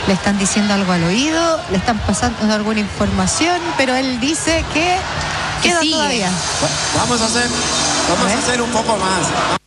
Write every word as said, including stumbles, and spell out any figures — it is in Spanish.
le están diciendo algo al oído, le están pasando alguna información, pero él dice que queda todavía. Vamos a hacer, vamos a, a hacer un poco más.